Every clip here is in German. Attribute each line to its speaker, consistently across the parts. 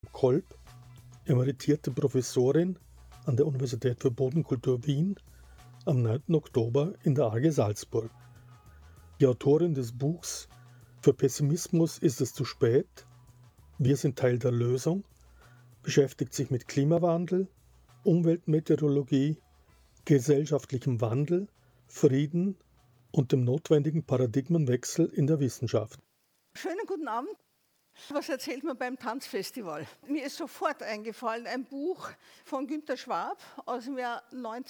Speaker 1: Kolb, emeritierte Professorin an der Universität für Bodenkultur Wien, am 9. Oktober in der AG Salzburg. Die Autorin des Buchs »Für Pessimismus ist es zu spät. Wir sind Teil der Lösung« beschäftigt sich mit Klimawandel, Umweltmeteorologie, gesellschaftlichem Wandel, Frieden und dem notwendigen Paradigmenwechsel in der Wissenschaft.
Speaker 2: Schönen guten Abend. Was erzählt man beim Tanzfestival? Mir ist sofort eingefallen, ein Buch von Günter Schwab aus dem Jahr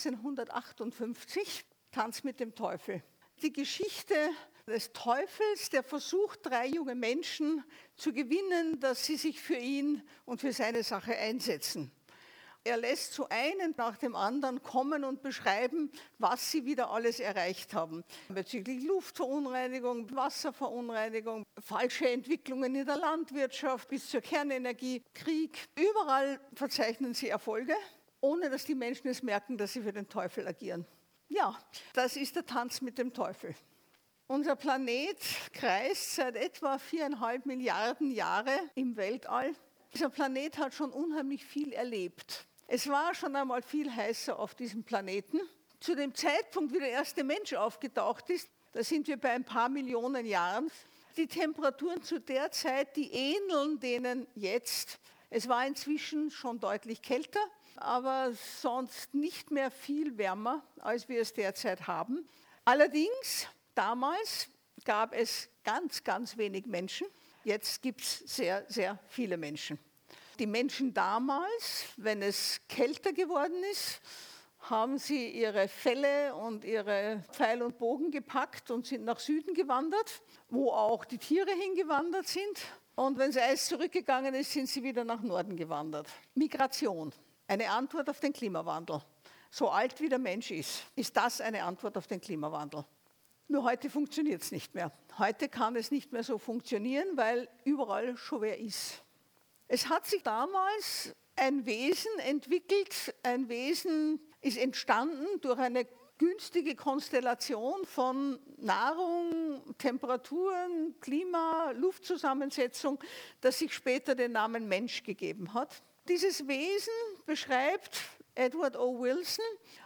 Speaker 2: 1958, Tanz mit dem Teufel. Die Geschichte des Teufels, der versucht, 3 junge Menschen zu gewinnen, dass sie sich für ihn und für seine Sache einsetzen. Er lässt so einen nach dem anderen kommen und beschreiben, was sie wieder alles erreicht haben. Bezüglich Luftverunreinigung, Wasserverunreinigung, falsche Entwicklungen in der Landwirtschaft bis zur Kernenergie, Krieg. Überall verzeichnen sie Erfolge, ohne dass die Menschen es merken, dass sie für den Teufel agieren. Ja, das ist der Tanz mit dem Teufel. Unser Planet kreist seit etwa 4,5 Milliarden Jahre im Weltall. Dieser Planet hat schon unheimlich viel erlebt. Es war schon einmal viel heißer auf diesem Planeten. Zu dem Zeitpunkt, wie der erste Mensch aufgetaucht ist, da sind wir bei ein paar Millionen Jahren. Die Temperaturen zu der Zeit, die ähneln denen jetzt. Es war inzwischen schon deutlich kälter, aber sonst nicht mehr viel wärmer, als wir es derzeit haben. Allerdings, damals gab es ganz, ganz wenig Menschen. Jetzt gibt es sehr, sehr viele Menschen. Die Menschen damals, wenn es kälter geworden ist, haben sie ihre Felle und ihre Pfeil und Bogen gepackt und sind nach Süden gewandert, wo auch die Tiere hingewandert sind. Und wenn das Eis zurückgegangen ist, sind sie wieder nach Norden gewandert. Migration, eine Antwort auf den Klimawandel. So alt wie der Mensch ist das eine Antwort auf den Klimawandel. Nur heute funktioniert es nicht mehr. Heute kann es nicht mehr so funktionieren, weil überall schon wer ist. Es hat sich damals ein Wesen entwickelt, ein Wesen ist entstanden durch eine günstige Konstellation von Nahrung, Temperaturen, Klima, Luftzusammensetzung, das sich später den Namen Mensch gegeben hat. Dieses Wesen beschreibt Edward O. Wilson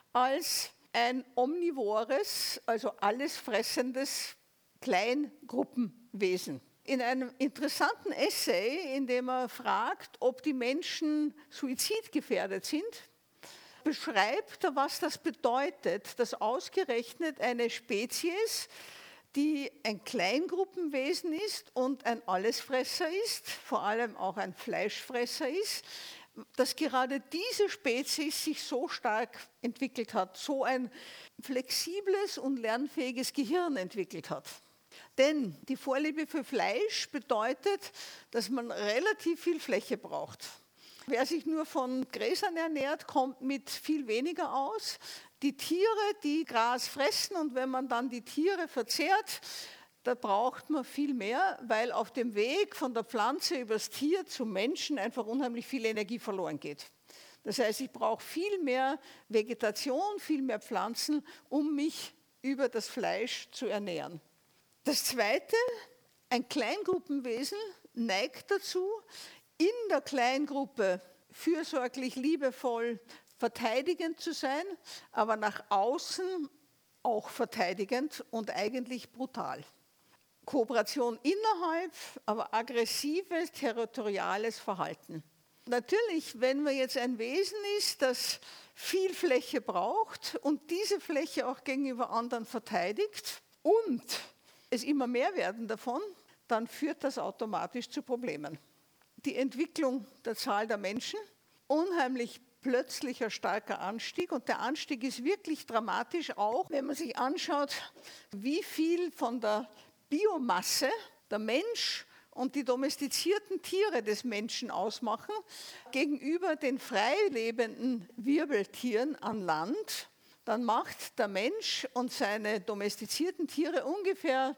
Speaker 2: als ein omnivores, also alles fressendes Kleingruppenwesen. In einem interessanten Essay, in dem er fragt, ob die Menschen suizidgefährdet sind, beschreibt er, was das bedeutet, dass ausgerechnet eine Spezies, die ein Kleingruppenwesen ist und ein Allesfresser ist, vor allem auch ein Fleischfresser ist, dass gerade diese Spezies sich so stark entwickelt hat, so ein flexibles und lernfähiges Gehirn entwickelt hat. Denn die Vorliebe für Fleisch bedeutet, dass man relativ viel Fläche braucht. Wer sich nur von Gräsern ernährt, kommt mit viel weniger aus. Die Tiere, die Gras fressen und wenn man dann die Tiere verzehrt, da braucht man viel mehr, weil auf dem Weg von der Pflanze übers Tier zum Menschen einfach unheimlich viel Energie verloren geht. Das heißt, ich brauche viel mehr Vegetation, viel mehr Pflanzen, um mich über das Fleisch zu ernähren. Das Zweite, ein Kleingruppenwesen neigt dazu, in der Kleingruppe fürsorglich, liebevoll, verteidigend zu sein, aber nach außen auch verteidigend und eigentlich brutal. Kooperation innerhalb, aber aggressives, territoriales Verhalten. Natürlich, wenn man jetzt ein Wesen ist, das viel Fläche braucht und diese Fläche auch gegenüber anderen verteidigt und es immer mehr werden davon, dann führt das automatisch zu Problemen. Die Entwicklung der Zahl der Menschen, unheimlich plötzlicher, starker Anstieg. Und der Anstieg ist wirklich dramatisch, auch wenn man sich anschaut, wie viel von der Biomasse der Mensch und die domestizierten Tiere des Menschen ausmachen, gegenüber den freilebenden Wirbeltieren an Land. Dann macht der Mensch und seine domestizierten Tiere ungefähr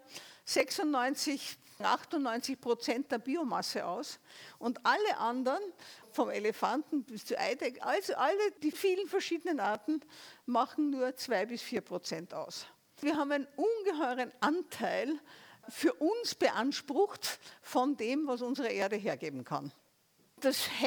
Speaker 2: 98% der Biomasse aus. Und alle anderen, vom Elefanten bis zur Eidechse, also alle die vielen verschiedenen Arten, machen nur 2-4% aus. Wir haben einen ungeheuren Anteil für uns beansprucht von dem, was unsere Erde hergeben kann. Das